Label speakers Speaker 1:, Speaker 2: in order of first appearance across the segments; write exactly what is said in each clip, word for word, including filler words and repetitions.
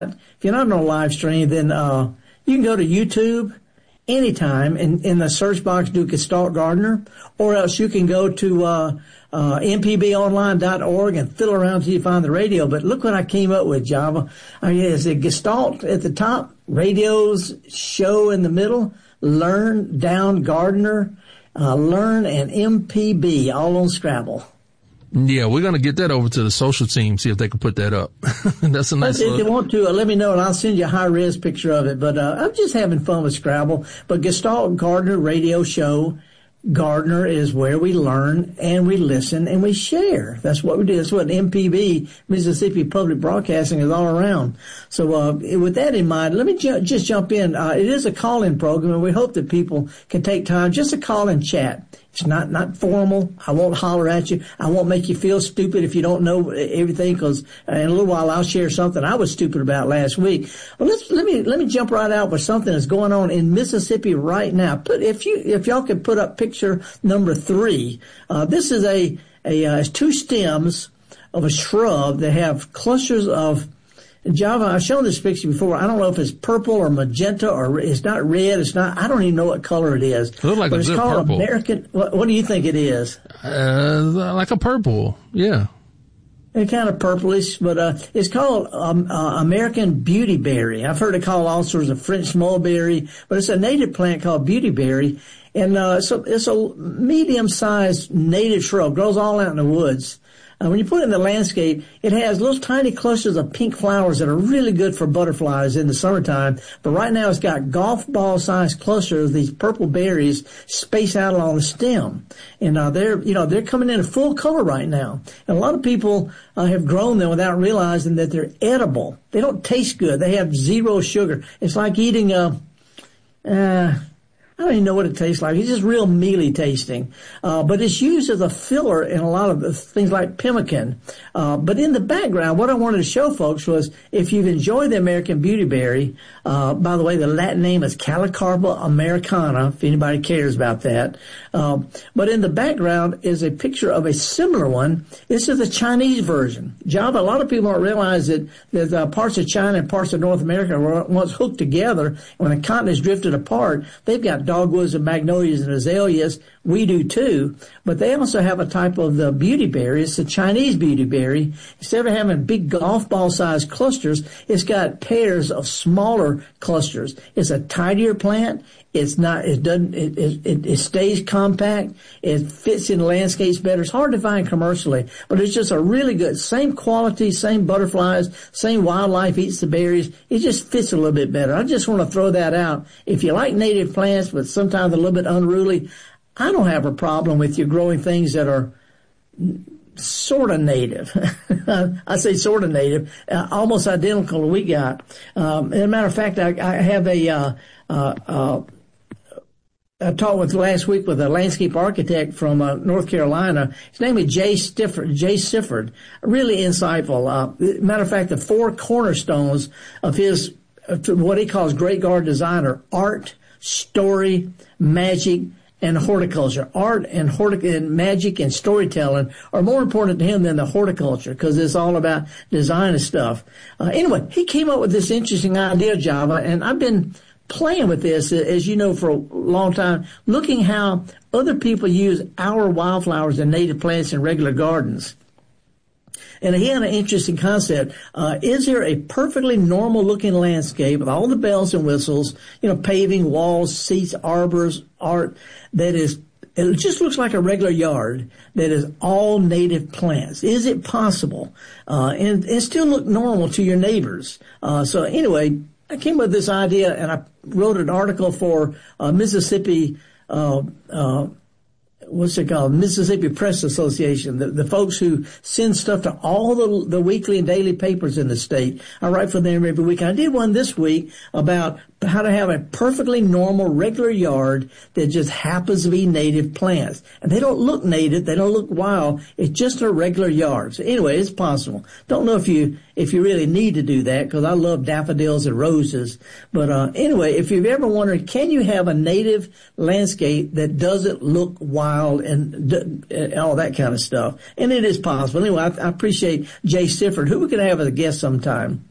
Speaker 1: if you're not on a live stream, then uh, you can go to YouTube anytime and in the search box do Gestalt Gardener, or else you can go to uh, uh, m p b online dot org and fiddle around until you find the radio. But look what I came up with, Java. I mean, it's a Gestalt at the top, radios, show in the middle, learn, down, Gardener, uh, learn, and M P B, all on Scrabble.
Speaker 2: Yeah, we're going to get that over to the social team, see if they can put that up. That's a nice
Speaker 1: If
Speaker 2: look.
Speaker 1: you want to, uh, let me know, and I'll send you a high-res picture of it. But uh, I'm just having fun with Scrabble. But Gestalt Gardener Radio Show, Gardener is where we learn and we listen and we share. That's what we do. That's what M P B, Mississippi Public Broadcasting, is all around. So uh, with that in mind, let me ju- just jump in. Uh, it is a call-in program, and we hope that people can take time just to call and chat. It's not, not formal. I won't holler at you. I won't make you feel stupid if you don't know everything, because in a little while I'll share something I was stupid about last week. Well, let's, let me, let me jump right out with something that's going on in Mississippi right now. Put, if you, if y'all could put up picture number three, uh, this is a, a, uh, it's two stems of a shrub that have clusters of Java. I've shown this picture before. I don't know if it's purple or magenta or it's not red. It's not. I don't even know what color it is.
Speaker 2: It looks like
Speaker 1: but
Speaker 2: a
Speaker 1: it's
Speaker 2: good
Speaker 1: called
Speaker 2: purple.
Speaker 1: American. What, what do you think it is?
Speaker 2: Uh, like a purple. Yeah.
Speaker 1: It's kind of purplish, but uh, it's called um, uh, American beautyberry. I've heard it called all sorts of French mulberry, but it's a native plant called beautyberry, and uh, so it's a medium-sized native shrub. Grows all out in the woods. Uh, when you put it in the landscape, it has little tiny clusters of pink flowers that are really good for butterflies in the summertime. But right now it's got golf ball-sized clusters of these purple berries spaced out along the stem. And uh, they're, you know, they're coming in full color right now. And a lot of people uh, have grown them without realizing that they're edible. They don't taste good. They have zero sugar. It's like eating a, uh, I don't even know what it tastes like. It's just real mealy tasting. Uh, but it's used as a filler in a lot of things like pemmican. Uh, but in the background, what I wanted to show folks was if you've enjoyed the American beautyberry, uh, by the way, the Latin name is Calicarpa americana, if anybody cares about that. Uh, but in the background is a picture of a similar one. This is the Chinese version. Java, a lot of people don't realize that, that uh, parts of China and parts of North America were once hooked together. When the continents drifted apart, they've got dogwoods and magnolias and azaleas. We do too, but they also have a type of the beautyberry. It's the Chinese beautyberry. Instead of having big golf ball sized clusters, it's got pairs of smaller clusters. It's a tidier plant. It's not, it doesn't, it, it, it stays compact. It fits in landscapes better. It's hard to find commercially, but it's just a really good, same quality, same butterflies, same wildlife eats the berries. It just fits a little bit better. I just want to throw that out. If you like native plants, but sometimes a little bit unruly, I don't have a problem with you growing things that are sort of native. I say sort of native, uh, almost identical to what we got. Um, as a matter of fact, I, I have a, uh, uh, uh, I talked with last week with a landscape architect from uh, North Carolina. His name is Jay Stifford, Jay Sifford. Really insightful. Uh, matter of fact, the four cornerstones of his, uh, what he calls great garden design are art, story, magic, and horticulture. Art and hortic and magic and storytelling are more important to him than the horticulture, because it's all about design and stuff. Uh, anyway, he came up with this interesting idea, Java, and I've been playing with this, as you know, for a long time, looking how other people use our wildflowers and native plants in regular gardens. And he had an interesting concept. Uh, is there a perfectly normal looking landscape with all the bells and whistles, you know, paving, walls, seats, arbors, art, that is, it just looks like a regular yard that is all native plants? Is it possible? Uh, and, and still look normal to your neighbors? Uh, so anyway, I came up with this idea and I wrote an article for, uh, Mississippi, uh, uh, what's it called? Mississippi Press Association, the, the folks who send stuff to all the, the weekly and daily papers in the state. I write for them every week. I did one this week about how to have a perfectly normal, regular yard that just happens to be native plants. And they don't look native. They don't look wild. It's just a regular yard. So anyway, it's possible. Don't know if you, if you really need to do that, because I love daffodils and roses. But, uh, anyway, if you've ever wondered, can you have a native landscape that doesn't look wild and uh, all that kind of stuff? And it is possible. Anyway, I, I appreciate Jay Sifford, who we could have as a guest sometime.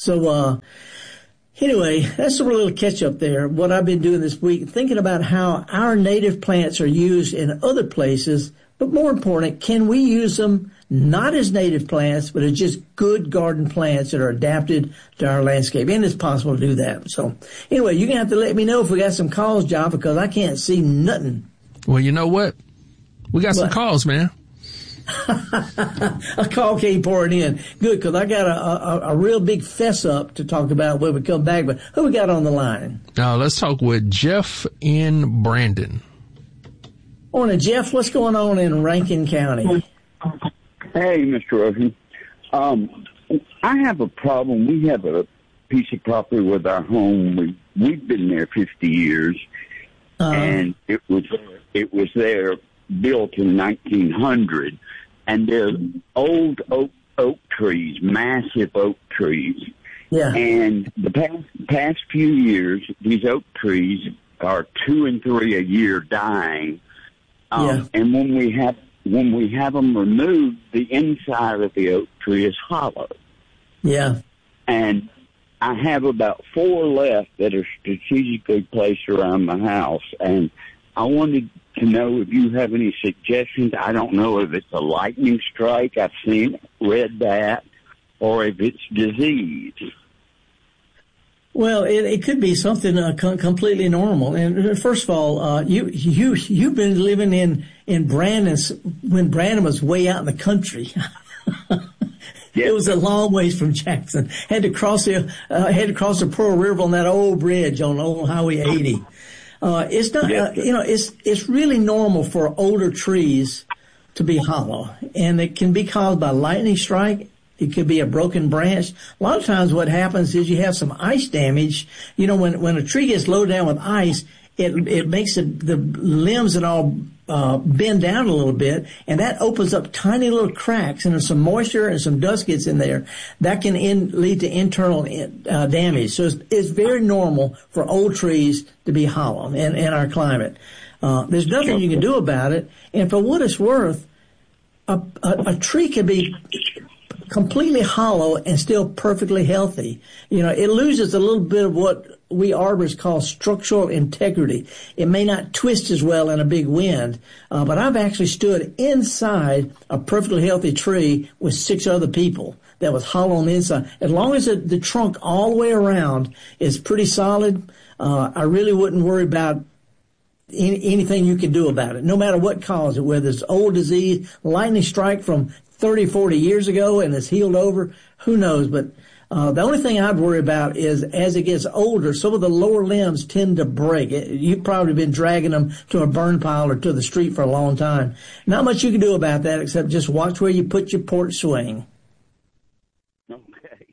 Speaker 1: So, uh, anyway, that's a little catch up there. What I've been doing this week, thinking about how our native plants are used in other places, but more important, can we use them not as native plants, but as just good garden plants that are adapted to our landscape? And it's possible to do that. So anyway, you're going to have to let me know if we got some calls, John, because I can't see nothing.
Speaker 2: Well, you know what? We got what? some calls, man.
Speaker 1: A call came pouring in. Good, because I got a, a, a real big fess up to talk about when we come back. But who we got on the line?
Speaker 2: Now, let's talk with Jeff in Brandon.
Speaker 1: Morning, Jeff. What's going on in Rankin County?
Speaker 3: Hey, Mister Rosen. Um, I have a problem. We have a piece of property with our home. We, we've been there fifty years, uh, and it was it was there built in nineteen hundred, and they're old oak oak trees, massive oak trees.
Speaker 1: Yeah.
Speaker 3: And the past past few years, these oak trees are two and three a year dying. Um, yeah. And when we have when we have them removed, the inside of the oak tree is hollow.
Speaker 1: Yeah.
Speaker 3: And I have about four left that are strategically placed around the house, and I wanted to know if you have any suggestions. I don't know if it's a lightning strike. I've seen, read that, or if it's disease.
Speaker 1: Well, it, it could be something uh, com- completely normal. And first of all, uh, you you you've been living in in Brandon when Brandon was way out in the country.
Speaker 3: Yes.
Speaker 1: It was a long ways from Jackson. Had to cross the uh, had to cross the Pearl River on that old bridge on old Highway eighty. Uh, it's not, uh, you know, it's it's really normal for older trees to be hollow, and it can be caused by lightning strike. It could be a broken branch. A lot of times what happens is you have some ice damage. You know, when, when a tree gets loaded down with ice, it, it makes the, the limbs and all, uh, bend down a little bit, and that opens up tiny little cracks, and there's some moisture and some dust gets in there. That can in, lead to internal, uh, damage. So it's, it's very normal for old trees to be hollow in, in our climate. Uh, there's nothing you can do about it. And for what it's worth, a, a, a tree can be completely hollow and still perfectly healthy. You know, it loses a little bit of what we arborists call structural integrity. It may not twist as well in a big wind, uh, but I've actually stood inside a perfectly healthy tree with six other people that was hollow on the inside. As long as the, the trunk all the way around is pretty solid, uh, I really wouldn't worry about any, anything you can do about it, no matter what caused it, whether it's old disease, lightning strike from thirty, forty years ago and it's healed over, who knows. But uh, the only thing I'd worry about is as it gets older, some of the lower limbs tend to break. It, you've probably been dragging them to a burn pile or to the street for a long time. Not much you can do about that except just watch where you put your porch swing.
Speaker 3: Okay.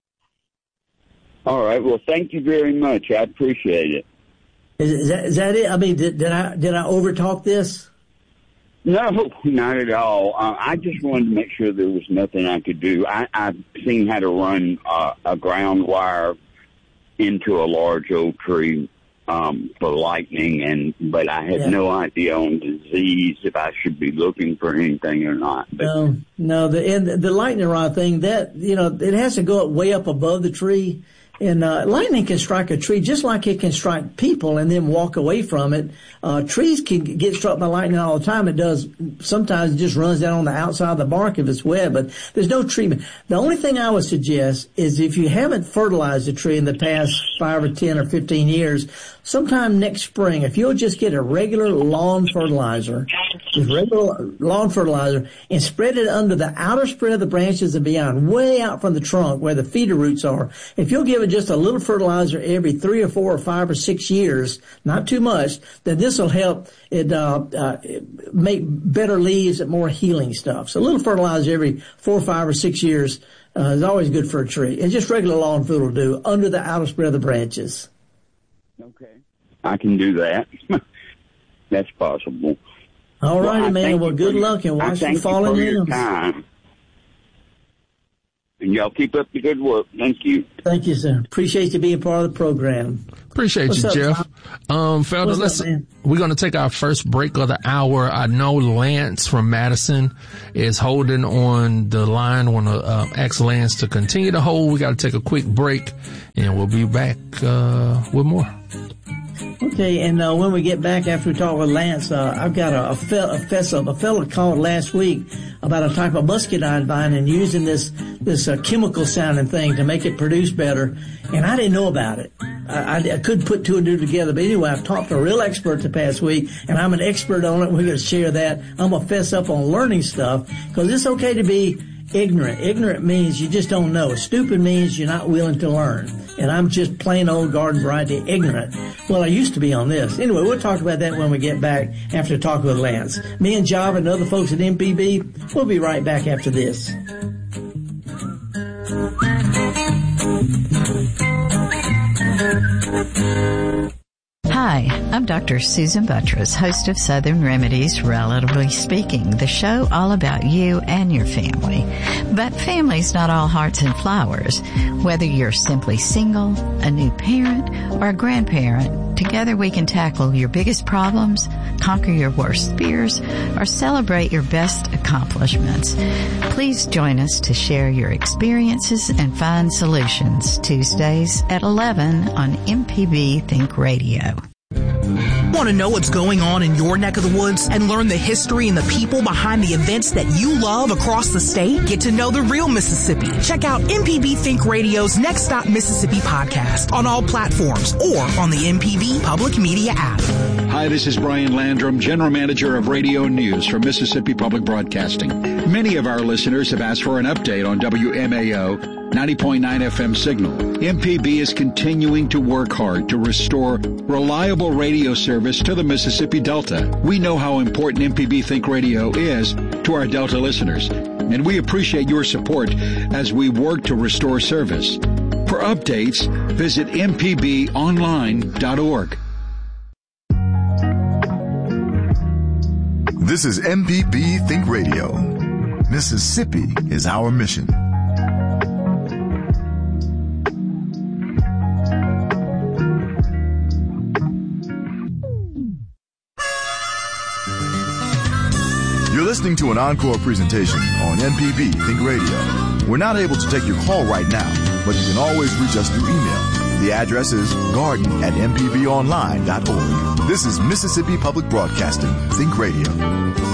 Speaker 3: All right. Well, thank you very much. I appreciate it.
Speaker 1: Is, is, that, is that it? I mean, did, did I did I overtalk this?
Speaker 3: No, not at all. Uh, I just wanted to make sure there was nothing I could do. I, I've seen how to run uh, a ground wire into a large oak tree um, for lightning, and but I had yeah. no idea on disease if I should be looking for anything or not. But,
Speaker 1: no, no. The and the lightning rod thing, that you know, it has to go up way up above the tree. And uh, lightning can strike a tree just like it can strike people and then walk away from it. Uh, trees can get struck by lightning all the time. It does. Sometimes it just runs down on the outside of the bark if it's wet, but there's no treatment. The only thing I would suggest is if you haven't fertilized a tree in the past five or ten or fifteen years, sometime next spring, if you'll just get a regular lawn fertilizer, just regular lawn fertilizer, and spread it under the outer spread of the branches and beyond, way out from the trunk where the feeder roots are. If you'll give it just a little fertilizer every three or four or five or six years, not too much, then this will help it, uh, uh, make better leaves and more healing stuff. So a little fertilizer every four, five, or six years uh, is always good for a tree. And just regular lawn food will do under the outer spread of the branches.
Speaker 3: Okay. I can do that. That's possible.
Speaker 1: All righty, well, man. Well, good luck and watch the falling limbs.
Speaker 3: Time. And y'all keep up the good work. Thank you.
Speaker 1: Thank you, sir. Appreciate you being part of the program.
Speaker 2: Appreciate
Speaker 1: What's
Speaker 2: you,
Speaker 1: up,
Speaker 2: Jeff.
Speaker 1: Tom?
Speaker 2: Um, Felder, let's, up, we're going to take our first break of the hour. I know Lance from Madison is holding on the line. I want to uh, ask Lance to continue to hold. We got to take a quick break, and we'll be back uh, with more.
Speaker 1: Okay, and uh, when we get back after we talk with Lance, uh, I've got a, a, fel- a, fella, a fellow called last week about a type of muscadine vine and using this this uh, chemical sounding thing to make it produce better, and I didn't know about it. I, I, I couldn't put two and two together, but anyway, I've talked to a real expert the past week, and I'm an expert on it. We're going to share that. I'm going to fess up on learning stuff, because it's okay to be ignorant. Ignorant means you just don't know. Stupid means you're not willing to learn. And I'm just plain old garden variety ignorant. Well, I used to be on this. Anyway, we'll talk about that when we get back after talking with Lance. Me and Job and other folks at M P B, we'll be right back after this.
Speaker 4: Hi, I'm Doctor Susan Buttress, host of Southern Remedies, Relatively Speaking, the show all about you and your family. But family's not all hearts and flowers. Whether you're simply single, a new parent, or a grandparent, together we can tackle your biggest problems, conquer your worst fears, or celebrate your best accomplishments. Please join us to share your experiences and find solutions Tuesdays at eleven on M P B Think Radio.
Speaker 5: Want to know what's going on in your neck of the woods and learn the history and the people behind the events that you love across the state? Get to know the real Mississippi. Check out M P B Think Radio's Next Stop Mississippi podcast on all platforms or on the M P B Public Media app.
Speaker 6: Hi, this is Brian Landrum, General Manager of Radio News for Mississippi Public Broadcasting. Many of our listeners have asked for an update on W M A O ninety point nine F M signal. M P B is continuing to work hard to restore reliable radio service to the Mississippi Delta. We know how important M P B Think Radio is to our Delta listeners, and we appreciate your support as we work to restore service. For updates, visit m p b online dot org.
Speaker 7: This is M P B Think Radio. Mississippi is our mission. You're listening to an encore presentation on M P B Think Radio. We're not able to take your call right now, but you can always reach us through email. The address is garden at m p b online dot org. This is Mississippi Public Broadcasting Think Radio.